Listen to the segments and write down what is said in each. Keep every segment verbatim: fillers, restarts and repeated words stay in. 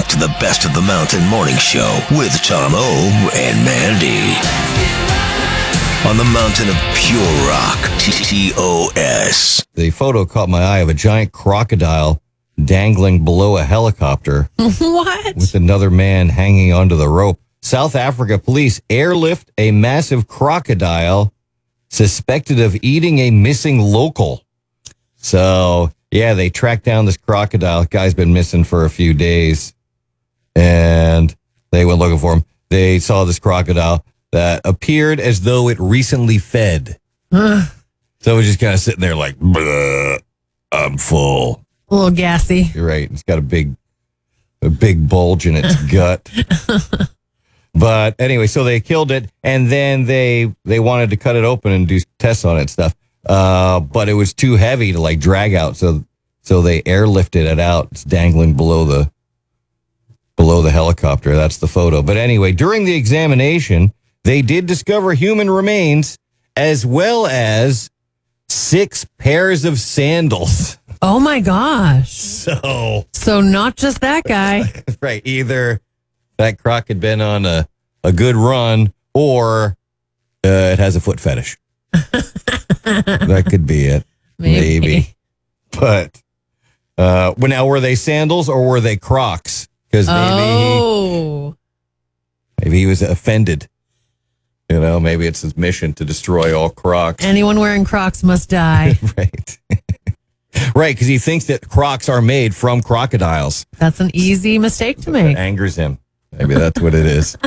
back to the Best of the Mountain Morning Show with Tom O and Mandy. On the mountain of pure rock, T O S. The photo caught my eye of a giant crocodile dangling below a helicopter. What? With another man hanging onto the rope. South Africa police airlift a massive crocodile suspected of eating a missing local. So, yeah, they tracked down this crocodile. Guy's been missing for a few days. And they went looking for him. They saw this crocodile that appeared as though it recently fed. Uh, so it was just kind of sitting there like, I'm full. A little gassy. You're right. It's got a big, a big bulge in its gut. But anyway, so they killed it, and then they they wanted to cut it open and do tests on it and stuff. Uh, but it was too heavy to like drag out, so so they airlifted it out. It's dangling below the below the helicopter. That's the photo. But anyway, during the examination, they did discover human remains as well as six pairs of sandals. Oh my gosh. So So not just that guy. right, either that croc had been on a, a good run or uh, it has a foot fetish. That could be it. Maybe. Maybe. But uh, well, now, were they sandals or were they Crocs? Because maybe, Oh. he, maybe he was offended. You know, maybe it's his mission to destroy all Crocs. Anyone wearing Crocs must die. Right. Right, because he thinks that Crocs are made from crocodiles. That's an easy mistake to It make. angers him. Maybe that's what it is.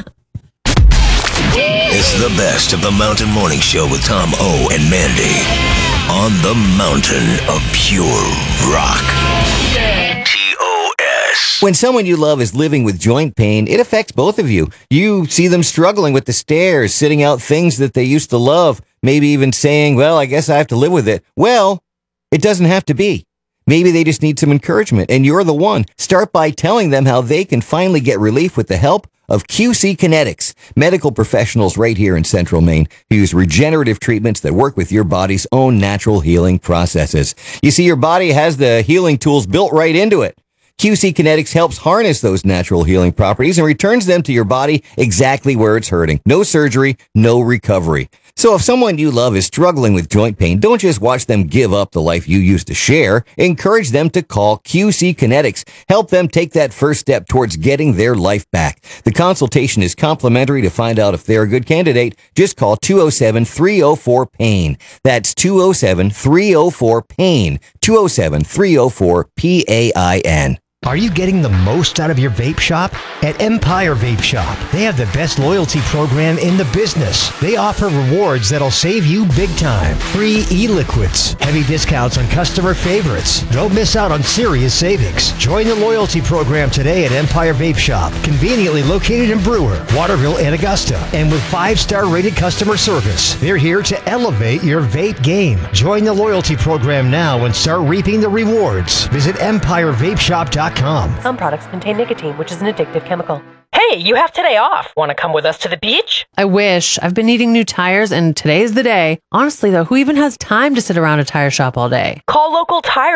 It's the Best of the Mountain Morning Show with Tom O and Mandy. On the mountain of pure rock. T O S. When someone you love is living with joint pain, it affects both of you. You see them struggling with the stairs, sitting out things that they used to love, maybe even saying, well, I guess I have to live with it. Well, it doesn't have to be. Maybe they just need some encouragement, and you're the one. Start by telling them how they can finally get relief with the help of Q C Kinetics. Medical professionals right here in Central Maine who use regenerative treatments that work with your body's own natural healing processes. You see, your body has the healing tools built right into it. Q C Kinetics helps harness those natural healing properties and returns them to your body exactly where it's hurting. No surgery, no recovery. So if someone you love is struggling with joint pain, don't just watch them give up the life you used to share. Encourage them to call Q C Kinetics. Help them take that first step towards getting their life back. The consultation is complimentary. To find out if they're a good candidate, just call two oh seven, three oh four, PAIN. That's two oh seven, three oh four, PAIN. two oh seven, three oh four, P A I N. Are you getting the most out of your vape shop? At Empire Vape Shop, they have the best loyalty program in the business. They offer rewards that'll save you big time. Free e-liquids, heavy discounts on customer favorites. Don't miss out on serious savings. Join the loyalty program today at Empire Vape Shop, conveniently located in Brewer, Waterville, and Augusta. And with five-star rated customer service, they're here to elevate your vape game. Join the loyalty program now and start reaping the rewards. Visit empire vape shop dot com. Some products contain nicotine, which is an addictive chemical. Hey, you have today off. Want to come with us to the beach? I wish. I've been needing new tires, and today's the day. Honestly, though, who even has time to sit around a tire shop all day? Call local tire